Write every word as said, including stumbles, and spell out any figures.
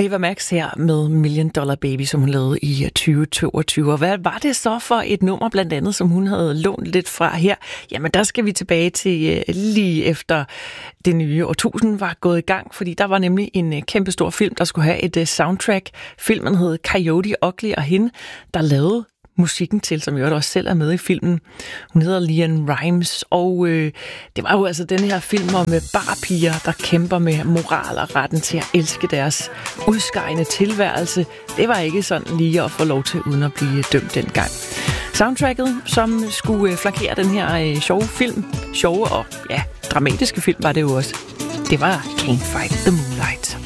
Ava Max her med Million Dollar Baby, som hun lavede i tyve toogtyve. Og hvad var det så for et nummer, blandt andet, som hun havde lånt lidt fra her? Jamen, der skal vi tilbage til lige efter det nye årtusind var gået i gang, fordi der var nemlig en kæmpe stor film, der skulle have et soundtrack. Filmen hed Coyote Ugly, og hende, der lavede musikken til, som jo også selv er med i filmen. Hun hedder LeAnn Rimes, og øh, det var jo altså den her film om barpiger, der kæmper med moral og retten til at elske deres udskejende tilværelse. Det var ikke sådan lige at få lov til, uden at blive dømt dengang. Soundtracket, som skulle flankere den her øh, sjove film, sjove og ja, dramatiske film var det jo også. Det var Can't Fight the Moonlight.